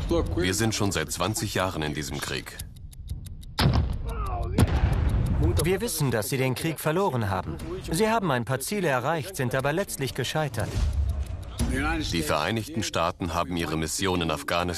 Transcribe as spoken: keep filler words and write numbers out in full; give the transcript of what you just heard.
Wir sind schon seit zwanzig Jahren in diesem Krieg. Wir wissen, dass Sie den Krieg verloren haben. Sie haben ein paar Ziele erreicht, sind aber letztlich gescheitert. Die Vereinigten Staaten haben ihre Mission in Afghanistan